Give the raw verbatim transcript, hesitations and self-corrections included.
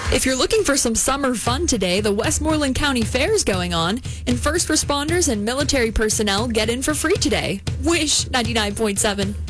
If you're looking for some summer fun today, the Westmoreland County Fair is going on, and first responders and military personnel get in for free today. Wish ninety-nine point seven.